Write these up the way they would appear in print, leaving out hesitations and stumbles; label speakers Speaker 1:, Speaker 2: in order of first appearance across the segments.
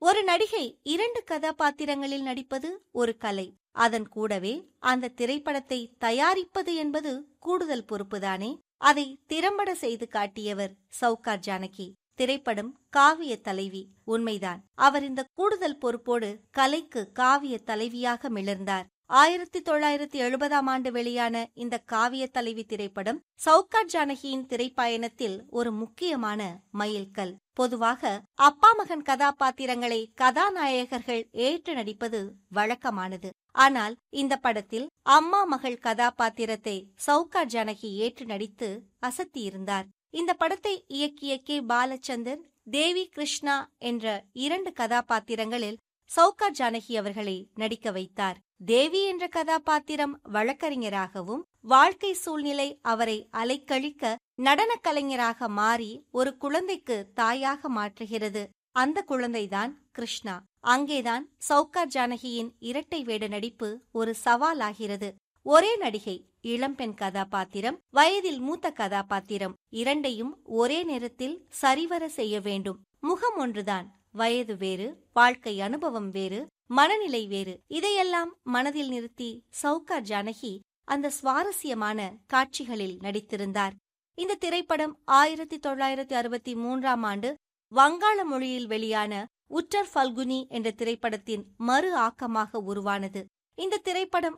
Speaker 1: ஒரு நடிகை 2 கதாபாத்திரங்களில் நடிப்பது ஒரு கலை. அதன் கூடவே அந்த திரைப்படத்தை தயாரிப்பது என்பது கூடுதல் பொறுப்புதானே. அதை திறம்பட செய்து காட்டியவர் சௌகார் ஜானகி. திரைப்படம் காவிய தலைவி, உண்மைதான். அவர் இந்த கூடுதல் பொறுப்போடு கலைக்கு காவிய தலைவியாக மிளர்ந்தார். 1970ஆம் ஆண்டு வெளியான இந்த காவிய தலைவி திரைப்படம் சௌகார் ஜானகியின் திரைப்பயணத்தில் ஒரு முக்கியமான மைல்கல். பொதுவாக அப்பா மகன் கதாபாத்திரங்களை கதாநாயகர்கள் ஏற்று நடிப்பது வழக்கமானது. ஆனால் இந்த படத்தில் அம்மா மகள் கதாபாத்திரத்தை சௌகார் ஜானகி ஏற்று நடித்து அசத்தியிருந்தார். இந்த படத்தை இயக்கிய கே. பாலச்சந்தர், தேவி கிருஷ்ணா என்ற 2 கதாபாத்திரங்களில் சௌகார் ஜானகி அவர்களை நடிக்க வைத்தார். தேவி என்ற கதாபாத்திரம் வழக்கறிஞராகவும், வாழ்க்கை சூழ்நிலை அவரை அலைக்கழிக்க நடனக் கலைஞராக மாறி ஒரு குழந்தைக்கு தாயாக மாற்றுகிறது. அந்த குழந்தைதான் கிருஷ்ணா. அங்கேதான் சௌகார் ஜானகியின் இரட்டை வேட நடிப்பு ஒரு சவாலாகிறது. ஒரே நடிகை, இளம்பெண் கதாபாத்திரம், வயதில் மூத்த கதாபாத்திரம், இரண்டையும் ஒரே நேரத்தில் சரிவர செய்ய வேண்டும். முகம் ஒன்றுதான், வயது வேறு, வாழ்க்கை அனுபவம் வேறு, மனநிலை வேறு. இதையெல்லாம் மனதில் நிறுத்தி சௌகார் ஜானகி அந்த சுவாரஸ்யமான காட்சிகளில் நடித்திருந்தார். இந்த திரைப்படம் 1963ஆம் ஆண்டு வங்காள மொழியில் வெளியான உற்றர் ஃபல்குனி என்ற திரைப்படத்தின் மறு ஆக்கமாக உருவானது. இந்த திரைப்படம்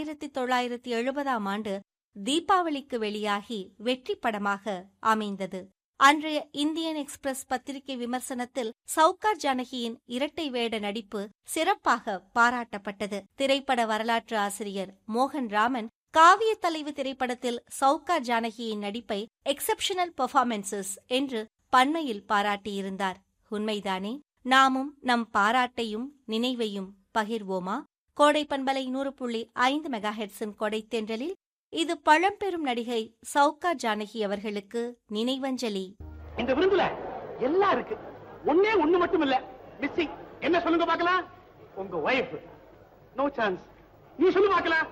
Speaker 1: 1970ஆம் ஆண்டு தீபாவளிக்கு வெளியாகி வெற்றி படமாக அமைந்தது. அன்றைய இந்தியன் எக்ஸ்பிரஸ் பத்திரிகை விமர்சனத்தில் சௌகார் ஜானகியின் இரட்டை வேட நடிப்பு சிறப்பாக பாராட்டப்பட்டது. திரைப்பட வரலாற்று ஆசிரியர் மோகன் ராமன் காவிய தலைவி திரைப்படத்தில் சௌகார் ஜானகியின் நடிப்பை எக்ஸெப்ஷனல் பெர்ஃபார்மன்சஸ் என்று பன்மையில் பாராட்டியிருந்தார். உண்மைதானே? நாமும் நம் பாராட்டையும் நினைவையும் பகிர்வோமா? கோடை பண்பலை 100.5 மெகாஹெர்ட்ஸின் கொடை தென்றலில் இது பழம்பெரும் நடிகை சௌகார் ஜானகி அவர்களுக்கு நினைவஞ்சலி.
Speaker 2: இந்த விருந்துல எல்லாம் இருக்கு, ஒண்ணே ஒண்ணு மட்டும் இல்ல மிஸ்ஸிங். என்ன சொல்லுங்க பார்க்கலாம்? உங்க வைஃப். No chance. நீ சொல்லு பார்க்கலாம்.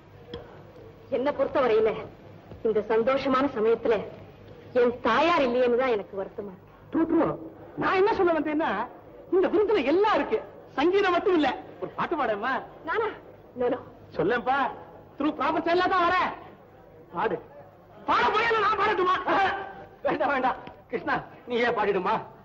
Speaker 3: என்ன பொறுத்தவரையில இந்த சந்தோஷமான சமயத்துல என் தாயார் இல்லையேன்னு தான் எனக்கு வருத்தமா.
Speaker 2: நான் என்ன சொல்ல வந்தேன்னா, இந்த விருந்துல எல்லாம் இருக்கு, சங்கீதம் மட்டும் இல்ல. ஒரு பாட்டு பாடமா?
Speaker 3: நானா?
Speaker 2: சொல்லப்பா. த்ரூ ப்ராப்பர்ட்டி எல்லாம் தான் வர. பாடு. பாட போய் நான் பாடட்டுமா? வேண்டாம் வேண்டாம் கிருஷ்ணா, நீ ஏன் பாடிடுமா?